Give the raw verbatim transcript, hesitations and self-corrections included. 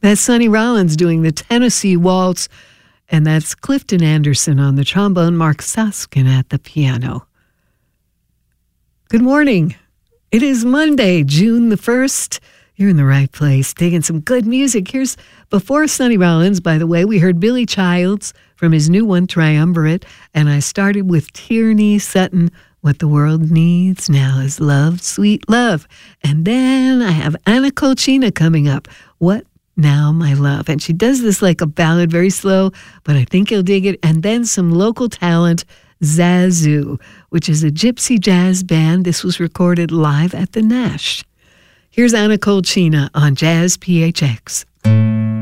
That's Sonny Rollins doing the Tennessee Waltz, and that's Clifton Anderson on the trombone, Mark Soskin at the piano. Good morning. It is Monday, June the first. You're in the right place, digging some good music. Here's, before Sonny Rollins, by the way, we heard Billy Childs from his new one, Triumvirate, and I started with Tierney Sutton, What the World Needs Now is Love, Sweet Love. And then I have Anna Colchina coming up, What Now, My Love. And she does this like a ballad, very slow, but I think you'll dig it. And then some local talent, Zazu, which is a gypsy jazz band. This was recorded live at the Nash. Here's Anna Colchina on Jazz P H X.